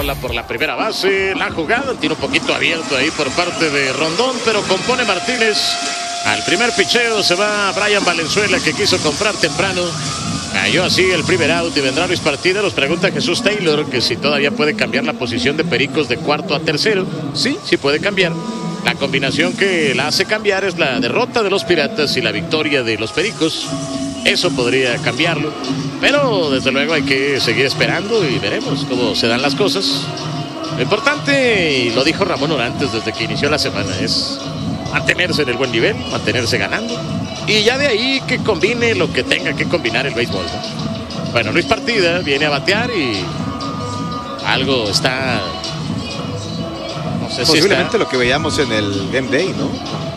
rola por la primera base. La jugada tiene un poquito abierto ahí por parte de Rondón, pero compone Martínez. Al primer picheo se va Brian Valenzuela, que quiso comprar temprano. Cayó así el primer out y vendrá Luis Partida. Nos pregunta Jesús Taylor que si todavía puede cambiar la posición de Pericos de cuarto a tercero. Sí, sí puede cambiar. La combinación que la hace cambiar es la derrota de los Piratas y la victoria de los Pericos. Eso podría cambiarlo, pero desde luego hay que seguir esperando y veremos cómo se dan las cosas. Lo importante, y lo dijo Ramón Orantes desde que inició la semana, es mantenerse en el buen nivel, mantenerse ganando, y ya de ahí que combine lo que tenga que combinar el béisbol, ¿no? Bueno, Luis Partida viene a batear y algo está... No sé posiblemente si está... lo que veíamos en el Game Day, ¿no?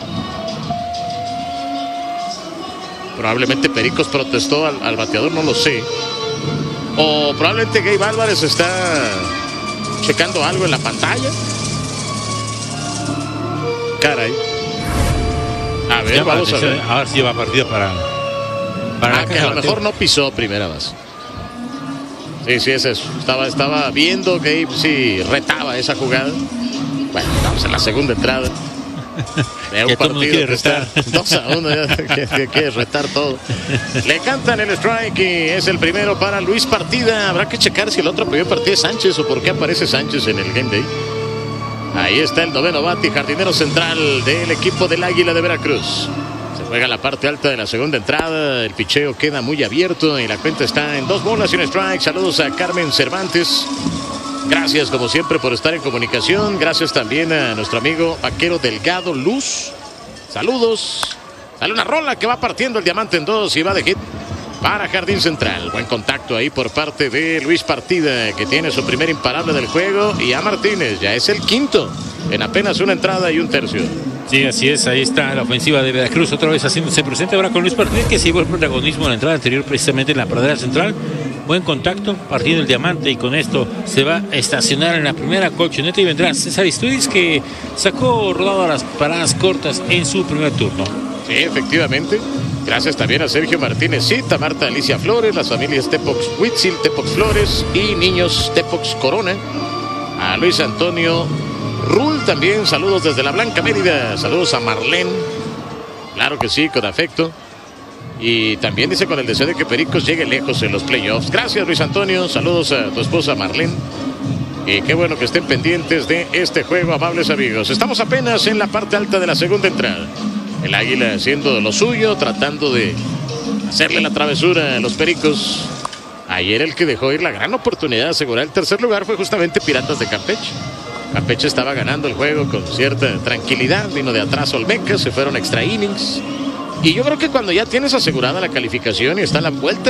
Probablemente Pericos protestó al bateador, no lo sé. O probablemente Gabe Álvarez está checando algo en la pantalla. Caray. A ver, vamos a ver. Ahora sí va partida para que a lo mejor no pisó primera base. Sí, es eso. Estaba viendo que sí retaba esa jugada. Bueno, estamos en la segunda entrada. Un que partido quiere que retar. está 2-1, que quiere retar todo. Le cantan el strike y es el primero para Luis Partida. Habrá que checar si el otro primer partido es Sánchez o por qué aparece Sánchez en el Game Day. Ahí está el noveno bate, jardinero central del equipo del Águila de Veracruz. Se juega la parte alta de la segunda entrada. El picheo queda muy abierto y la cuenta está en 2 bolas y un strike. Saludos a Carmen Cervantes. Gracias como siempre por estar en comunicación. Gracias también a nuestro amigo Vaquero Delgado Luz. Saludos. Sale una rola que va partiendo el diamante en 2 y va de hit para Jardín Central. Buen contacto ahí por parte de Luis Partida, que tiene su primer imparable del juego. Y a Martínez ya es el quinto en apenas una entrada y un tercio. Sí, así es, ahí está la ofensiva de Veracruz otra vez haciéndose presente ahora con Luis Partida, que se llevó el protagonismo en la entrada anterior precisamente en la pradera central. Buen contacto, partiendo el diamante, y con esto se va a estacionar en la primera colchoneta y vendrá César Isturiz, que sacó rodado a las paradas cortas en su primer turno. Sí, efectivamente. Gracias también a Sergio Martínez Cita, Marta Alicia Flores, las familias Tepox Huitzil, Tepox Flores y niños Tepox Corona. A Luis Antonio Rull también, saludos desde la Blanca Mérida. Saludos a Marlene. Claro que sí, con afecto. Y también dice con el deseo de que Pericos llegue lejos en los playoffs. Gracias, Luis Antonio. Saludos a tu esposa Marlene. Y qué bueno que estén pendientes de este juego, amables amigos. Estamos apenas en la parte alta de la segunda entrada. El Águila haciendo lo suyo, tratando de hacerle la travesura a los Pericos. Ayer el que dejó ir la gran oportunidad de asegurar el tercer lugar fue justamente Piratas de Campeche. Campeche estaba ganando el juego con cierta tranquilidad. Vino de atrás Olmeca, se fueron extra innings. Y yo creo que cuando ya tienes asegurada la calificación y está a la vuelta